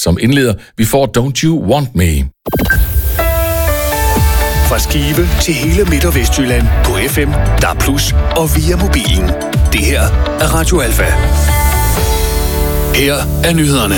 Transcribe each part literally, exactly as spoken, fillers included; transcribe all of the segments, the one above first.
som indleder. Vi får Don't You Want Me. Fra Skive til hele Midt- og Vestjylland på F M, D A B plus, og via mobilen. Det her er Radio Alfa. Her er nyhederne.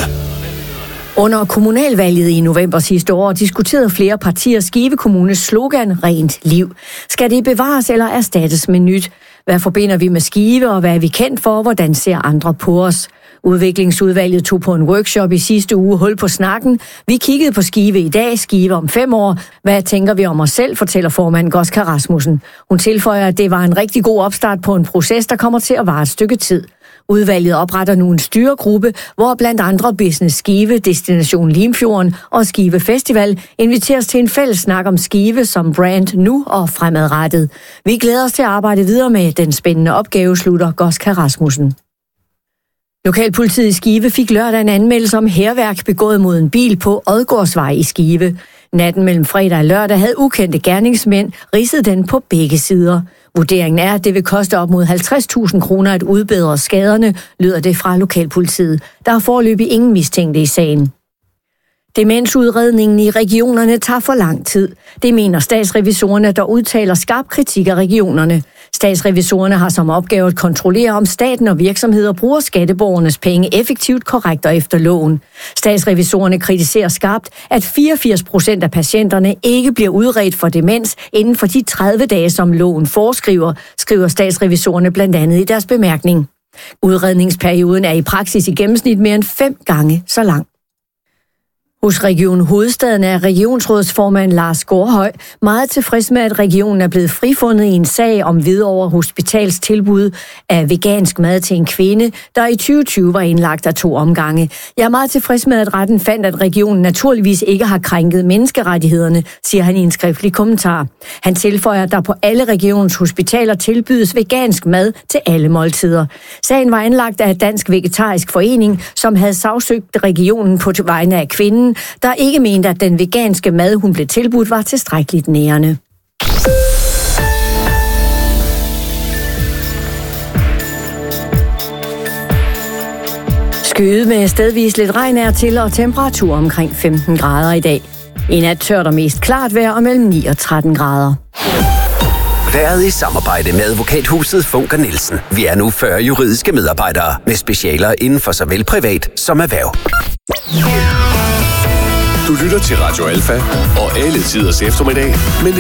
Under kommunalvalget i november sidste år diskuterede flere partier Skive Kommunes slogan Rent liv. Skal det bevares eller erstattes med nyt? Hvad forbinder vi med Skive, og hvad er vi kendt for? Hvordan ser andre på os? Udviklingsudvalget tog på en workshop i sidste uge hul på snakken. Vi kiggede på Skive i dag, Skive om fem år. Hvad tænker vi om os selv, fortæller formand Goska Rasmussen. Hun tilføjer, at det var en rigtig god opstart på en proces, der kommer til at vare et stykke tid. Udvalget opretter nu en styregruppe, hvor blandt andre Business Skive, Destination Limfjorden og Skive Festival inviteres til en fælles snak om Skive som brand nu og fremadrettet. Vi glæder os til at arbejde videre med den spændende opgave, slutter Goska Rasmussen. Lokalpolitiet i Skive fik lørdag en anmeldelse om hærværk begået mod en bil på Odgårdsvej i Skive. Natten mellem fredag og lørdag havde ukendte gerningsmænd ridset den på begge sider. Vurderingen er, at det vil koste op mod halvtreds tusind kroner at udbedre skaderne, lyder det fra lokalpolitiet. Der er foreløbig ingen mistænkte i sagen. Demensudredningen i regionerne tager for lang tid. Det mener statsrevisorerne, der udtaler skarp kritik af regionerne. Statsrevisorerne har som opgave at kontrollere, om staten og virksomheder bruger skatteborgernes penge effektivt, korrekt og efter loven. Statsrevisorerne kritiserer skarpt, at fireogfirs procent af patienterne ikke bliver udredt for demens inden for de tredive dage, som loven foreskriver, skriver statsrevisorerne blandt andet i deres bemærkning. Udredningsperioden er i praksis i gennemsnit mere end fem gange så lang. Hos Region Hovedstaden er regionsrådsformand Lars Gårdhøj meget tilfreds med, at regionen er blevet frifundet i en sag om Hvidovre Hospitals tilbud af vegansk mad til en kvinde, der i tyve tyve var indlagt af to omgange. Jeg er meget tilfreds med, at retten fandt, at regionen naturligvis ikke har krænket menneskerettighederne, siger han i en skriftlig kommentar. Han tilføjer, at der på alle regionens hospitaler tilbydes vegansk mad til alle måltider. Sagen var anlagt af Dansk Vegetarisk Forening, som havde sagsøgt regionen på vegne af kvinden, der ikke mente, at den veganske mad, hun blev tilbudt, var tilstrækkeligt nærende. Skyet med stedvis lidt regn er til, og temperatur omkring femten grader i dag. I nat tørt og mest klart vejr og mellem ni og tretten grader. Været i samarbejde med advokathuset Funk og Nielsen. Vi er nu fyrre juridiske medarbejdere med specialer inden for såvel privat som erhverv. Du lytter til Radio Alfa og alle tiders eftermiddag, men